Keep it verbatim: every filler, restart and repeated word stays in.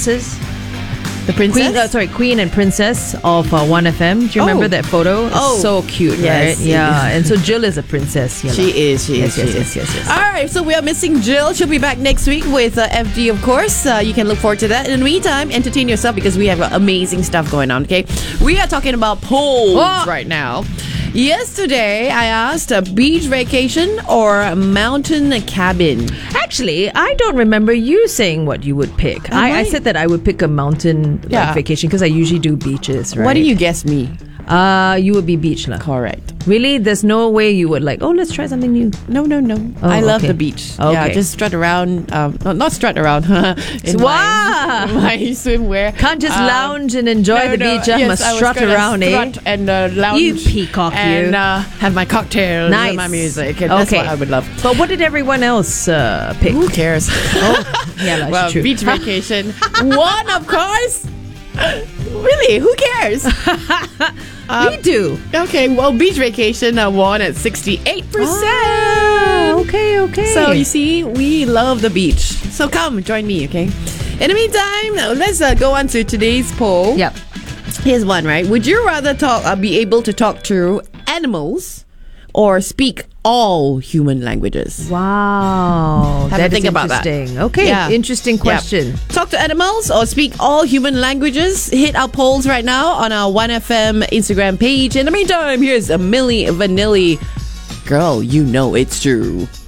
princesses. The princess? Queen, uh, sorry, Queen and Princess of uh, one F M. Do you Oh. remember that photo? It's Oh. so cute, Yes. right? Yeah, and so Jill is a princess. Yeah, She is, she yes, is, yes, she yes, is. yes, yes. All right, so we are missing Jill. She'll be back next week with uh, F D, of course. Uh, you can look forward to that. In the meantime, entertain yourself because we have uh, amazing stuff going on, okay? We are talking about polls Oh. right now. Yesterday, I asked a beach vacation or a mountain cabin. Actually, I don't remember you saying what you would pick. I, I might- said that I would pick a mountain like, Yeah. vacation because I usually do beaches, right? What do you guess me? Uh, you would be beach lah. Correct. Really? There's no way you would like, oh, let's try something new. No, no, no. Oh, I love okay. the beach. Okay. Yeah, just strut around. Um, no, not strut around. in Wow. my, my swimwear. Can't just Um, lounge and enjoy no, the no, beach. I yes, must I was strut gonna around, strut eh? and uh, lounge. You peacock, you. and uh, have my cocktails Nice. and my music. And that's Okay. what I would love. But what did everyone else uh, pick? Who cares? Oh, yeah, that's well, true. beach vacation. One, of course. Really? Who cares? we do. Okay, well, beach vacation uh, won at sixty-eight percent. Ah, okay, okay. So you see, we love the beach. So come, join me, okay? In the meantime, let's uh, go on to today's poll. Yep. Here's one, right? Would you rather talk, uh, be able to talk to animals or speak all human languages? Wow. Have that to think is about that. interesting. Okay, Yeah. interesting question. Yeah. Talk to animals or speak all human languages? Hit our polls right now on our one F M Instagram page. In the meantime, here's a Milli Vanilli. Girl, you know it's true.